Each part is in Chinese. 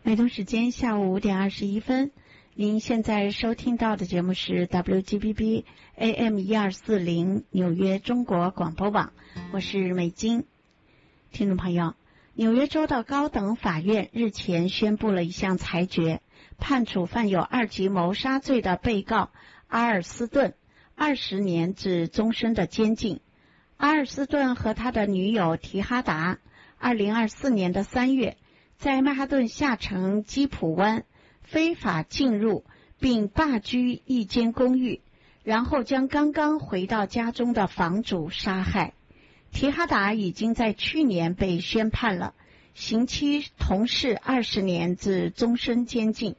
美东时间下午5:21，您现在收听到的节目是 WGBB AM 1240纽约中国广播网，我是美金。听众朋友，纽约州的高等法院日前宣布了一项裁决，判处犯有2级谋杀罪的被告阿尔斯顿20年至终身的监禁。阿尔斯顿和他的女友提哈达2024年的3月在曼哈顿下城基普湾非法进入并霸居一间公寓，然后将刚刚回到家中的房主杀害。提哈达已经在去年被宣判了，刑期同是20年至终身监禁。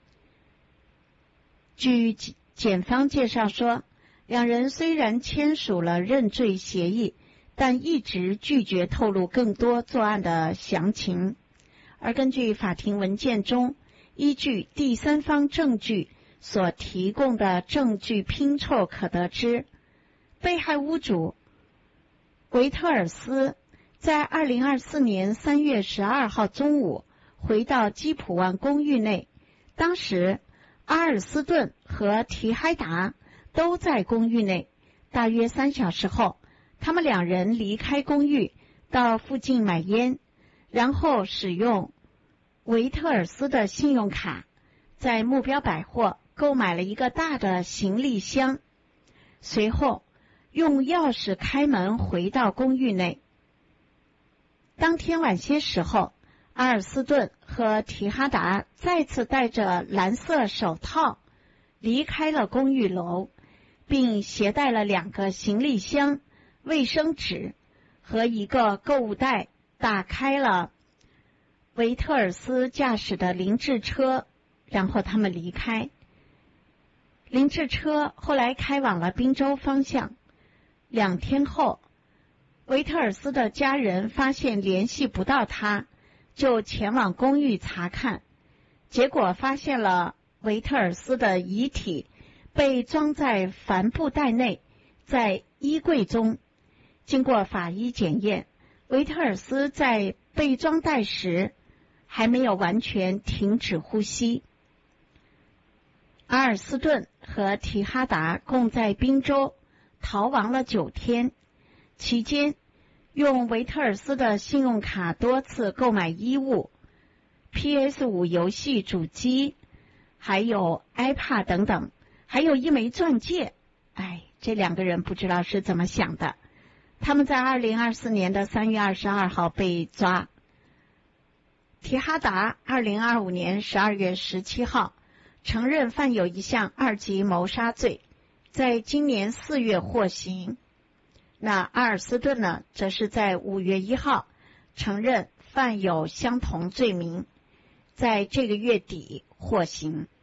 据检方介绍说，两人虽然签署了认罪协议，但一直拒绝透露更多作案的详情。而根据法庭文件中依据第三方证据所提供的证据拼凑可得知，被害屋主维特尔斯在2024年3月12号中午回到基普湾公寓内，当时阿尔斯顿和提哈达都在公寓内。大约3小时后，他们两人离开公寓到附近买烟，然后使用维特尔斯的信用卡在目标百货购买了一个大的行李箱，随后用钥匙开门回到公寓内。当天晚些时候，阿尔斯顿和提哈达再次戴着蓝色手套离开了公寓楼，并携带了2个行李箱、卫生纸和一个购物袋，打开了维特尔斯驾驶的凌志车，然后他们离开。凌志车后来开往了宾州方向。2天后，维特尔斯的家人发现联系不到他，就前往公寓查看，结果发现了维特尔斯的遗体被装在帆布袋内，在衣柜中。经过法医检验，维特尔斯在被装袋时还没有完全停止呼吸。阿尔斯顿和提哈达共在宾州逃亡了9天，期间用维特尔斯的信用卡多次购买衣物、PS5 游戏主机，还有 iPad 等等，还有一枚钻戒。这2个人不知道是怎么想的。他们在2024年的3月22号被抓。提哈达2025年12月17号承认犯有一项2级谋杀罪，在今年4月获刑。那阿尔斯顿呢，则是在5月1号承认犯有相同罪名，在这个月底获刑。